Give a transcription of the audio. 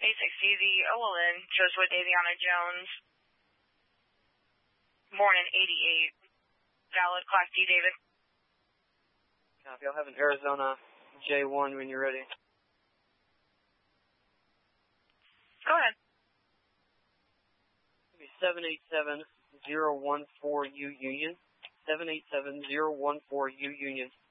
A6C, the OLN, Joshua Daviana Jones, born in 88, valid Class D, David. Copy. I'll have an Arizona J1 when you're ready. Go ahead. 787-014U Union. 787-014U Union.